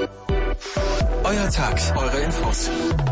Euer Tag, eure Infos.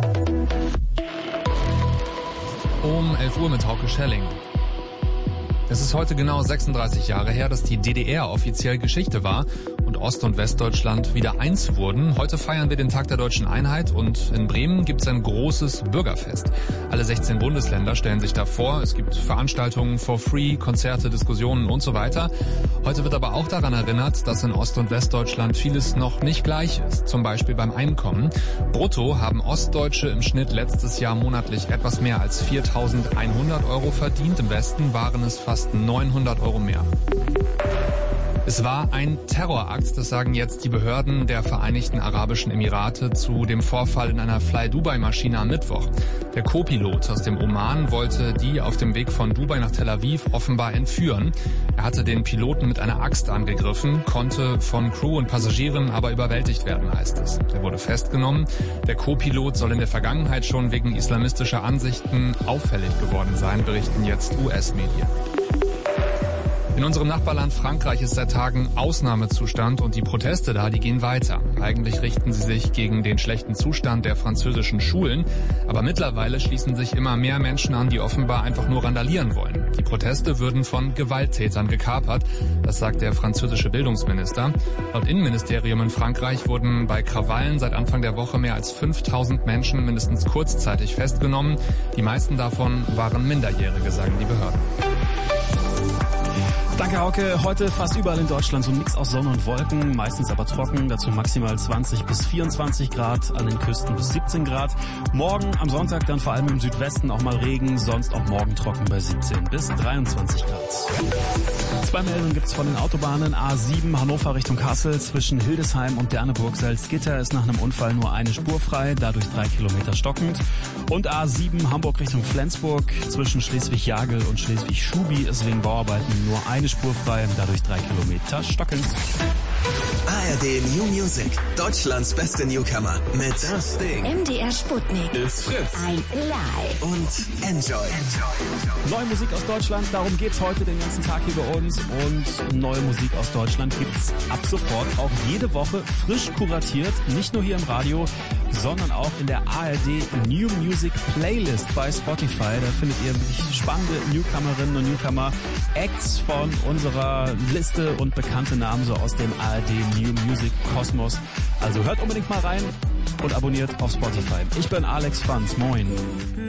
Um 11 Uhr mit Hauke Schelling. Es ist heute genau 36 Jahre her, dass die DDR offiziell Geschichte war und Ost- und Westdeutschland wieder eins wurden. Heute feiern wir den Tag der deutschen Einheit und in Bremen gibt es ein großes Bürgerfest. Alle 16 Bundesländer stellen sich da vor. Es gibt Veranstaltungen for free, Konzerte, Diskussionen und so weiter. Heute wird aber auch daran erinnert, dass in Ost- und Westdeutschland vieles noch nicht gleich ist. Zum Beispiel beim Einkommen. Brutto haben Ostdeutsche im Schnitt letztes Jahr monatlich etwas mehr als 4.100 Euro verdient. Im Westen waren es fast 900 Euro mehr. Es war ein Terrorakt, das sagen jetzt die Behörden der Vereinigten Arabischen Emirate zu dem Vorfall in einer Fly-Dubai-Maschine am Mittwoch. Der Co-Pilot aus dem Oman wollte die auf dem Weg von Dubai nach Tel Aviv offenbar entführen. Er hatte den Piloten mit einer Axt angegriffen, konnte von Crew und Passagieren aber überwältigt werden, heißt es. Er wurde festgenommen. Der Co-Pilot soll in der Vergangenheit schon wegen islamistischer Ansichten auffällig geworden sein, berichten jetzt US-Medien. In unserem Nachbarland Frankreich ist seit Tagen Ausnahmezustand und die Proteste da, die gehen weiter. Eigentlich richten sie sich gegen den schlechten Zustand der französischen Schulen, aber mittlerweile schließen sich immer mehr Menschen an, die offenbar einfach nur randalieren wollen. Die Proteste würden von Gewalttätern gekapert, das sagt der französische Bildungsminister. Laut Innenministerium in Frankreich wurden bei Krawallen seit Anfang der Woche mehr als 5.000 Menschen mindestens kurzzeitig festgenommen. Die meisten davon waren Minderjährige, sagen die Behörden. Danke, Hauke. Heute fast überall in Deutschland so ein Mix aus Sonne und Wolken, meistens aber trocken, dazu maximal 20 bis 24 Grad, an den Küsten bis 17 Grad. Morgen am Sonntag dann vor allem im Südwesten auch mal Regen, sonst auch morgen trocken bei 17 bis 23 Grad. 2 Meldungen gibt's von den Autobahnen. A7 Hannover Richtung Kassel zwischen Hildesheim und Derneburg-Salzgitter ist nach einem Unfall nur eine Spur frei, dadurch 3 Kilometer stockend. Und A7 Hamburg Richtung Flensburg zwischen Schleswig-Jagel und Schleswig-Schubi ist wegen Bauarbeiten nur eine Spur frei, dadurch 3 Kilometer stockend. ARD New Music, Deutschlands beste Newcomer mit Das Ding. MDR Sputnik. Ist Fritz. 1 Live. Und Enjoy. Neue Musik aus Deutschland, darum geht's heute den ganzen Tag hier bei uns. Und neue Musik aus Deutschland gibt's ab sofort auch jede Woche frisch kuratiert. Nicht nur hier im Radio, sondern auch in der ARD New Music Playlist bei Spotify. Da findet ihr wirklich spannende Newcomerinnen und Newcomer, Acts von unserer Liste und bekannte Namen so aus dem ARD New Music Kosmos. Also hört unbedingt mal rein und abonniert auf Spotify. Ich bin Alex Franz. Moin.